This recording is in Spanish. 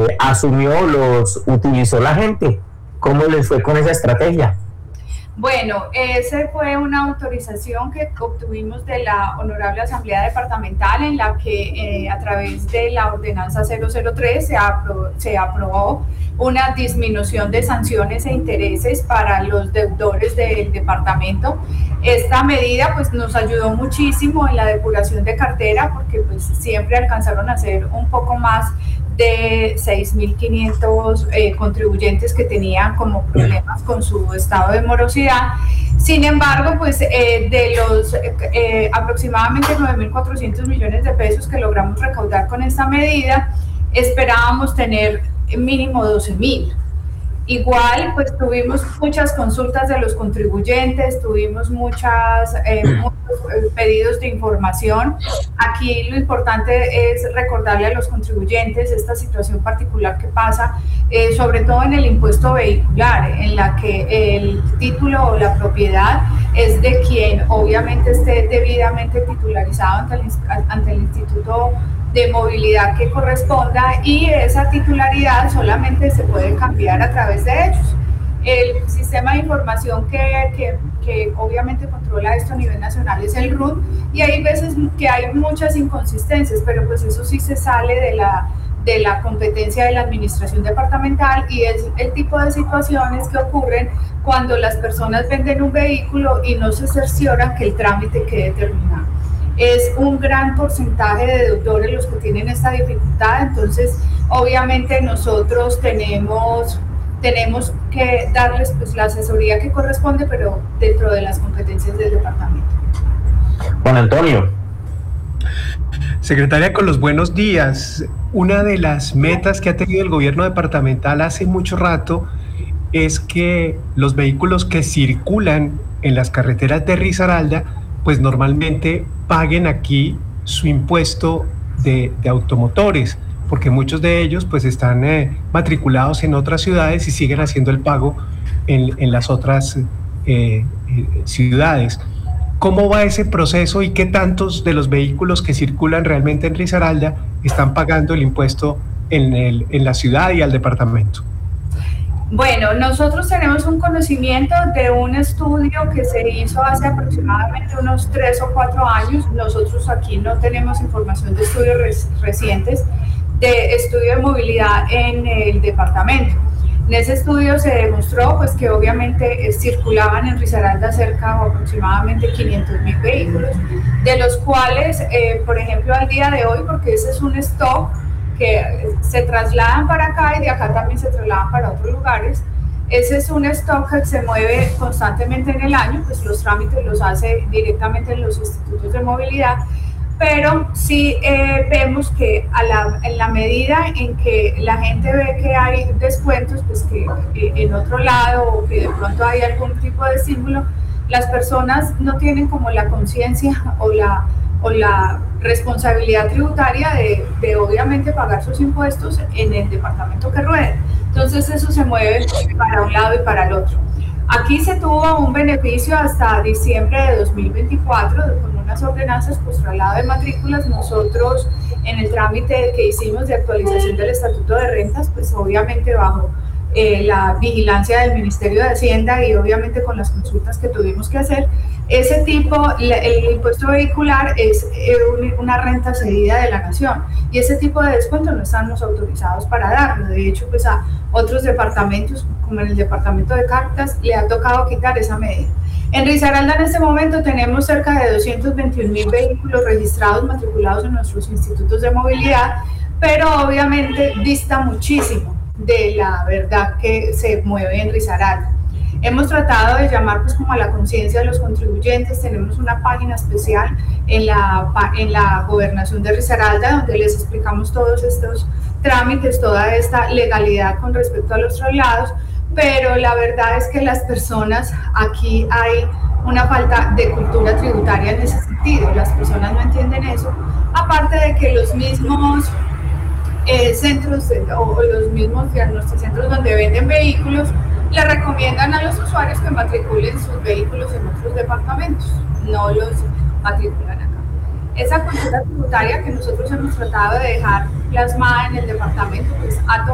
asumió, los utilizó la gente. ¿Cómo les fue con esa estrategia? Bueno, esa fue una autorización que obtuvimos de la Honorable Asamblea Departamental, en la que a través de la Ordenanza 003 se aprobó una disminución de sanciones e intereses para los deudores del departamento. Esta medida pues nos ayudó muchísimo en la depuración de cartera, porque pues siempre alcanzaron a ser un poco más de 6.500 contribuyentes que tenían como problemas con su estado de morosidad. Sin embargo, pues de los aproximadamente 9.400 millones de pesos que logramos recaudar con esta medida, esperábamos tener mínimo 12.000. Igual, pues tuvimos muchas consultas de los contribuyentes, tuvimos muchos pedidos de información. Aquí lo importante es recordarle a los contribuyentes esta situación particular que pasa, sobre todo en el impuesto vehicular, en la que el título o la propiedad es de quien obviamente esté debidamente titularizado ante el Instituto de Movilidad que corresponda, y esa titularidad solamente se puede cambiar a través de ellos. El sistema de información que obviamente controla esto a nivel nacional es el RUT, y hay veces que hay muchas inconsistencias, pero pues eso sí se sale de la competencia de la administración departamental, y es el tipo de situaciones que ocurren cuando las personas venden un vehículo y no se cercioran que el trámite quede terminado. Es un gran porcentaje de deudores los que tienen esta dificultad, entonces obviamente nosotros tenemos que darles pues la asesoría que corresponde, pero dentro de las competencias del departamento. Juan Antonio. Secretaria, con los buenos días. Una de las metas que ha tenido el gobierno departamental hace mucho rato es que los vehículos que circulan en las carreteras de Risaralda pues normalmente paguen aquí su impuesto de automotores, porque muchos de ellos pues están matriculados en otras ciudades y siguen haciendo el pago en las otras ciudades. ¿Cómo va ese proceso y qué tantos de los vehículos que circulan realmente en Risaralda están pagando el impuesto en la ciudad y al departamento? Bueno, nosotros tenemos un conocimiento de un estudio que se hizo hace aproximadamente unos 3 o 4 años. Nosotros aquí no tenemos información de estudios recientes, de estudio de movilidad en el departamento. En ese estudio se demostró pues que obviamente circulaban en Risaralda cerca o aproximadamente 500.000 vehículos, de los cuales, por ejemplo, al día de hoy, porque ese es un stock que se trasladan para acá y de acá también se trasladan para otros lugares. Ese es un stock que se mueve constantemente en el año, pues los trámites los hace directamente en los institutos de movilidad, pero sí vemos que en la medida en que la gente ve que hay descuentos, pues que en otro lado, o que de pronto hay algún tipo de estímulo, las personas no tienen como la conciencia o la responsabilidad tributaria de obviamente pagar sus impuestos en el departamento que ruede. Entonces eso se mueve para un lado y para el otro. Aquí se tuvo un beneficio hasta diciembre de 2024 con unas ordenanzas por traslado de matrículas. Nosotros en el trámite que hicimos de actualización del Estatuto de Rentas, pues obviamente bajo la vigilancia del Ministerio de Hacienda y obviamente con las consultas que tuvimos que hacer, ese tipo, el impuesto vehicular es una renta cedida de la nación, y ese tipo de descuentos no estamos autorizados para darlo. De hecho, pues a otros departamentos, como en el departamento de Cartas, le ha tocado quitar esa medida. En Risaralda en este momento tenemos cerca de 221.000 vehículos registrados, matriculados en nuestros institutos de movilidad, pero obviamente dista muchísimo de la verdad que se mueve en Risaralda. Hemos tratado de llamar pues como a la conciencia de los contribuyentes. Tenemos una página especial en la gobernación de Risaralda donde les explicamos todos estos trámites, toda esta legalidad con respecto a los traslados, pero la verdad es que las personas, aquí hay una falta de cultura tributaria en ese sentido. Las personas no entienden eso, aparte de que los mismos centros o los mismos diagnósticos centros donde venden vehículos le recomiendan a los usuarios que matriculen sus vehículos en otros departamentos, no los matriculan acá. Esa cultura tributaria que nosotros hemos tratado de dejar plasmada en el departamento, pues ha tomado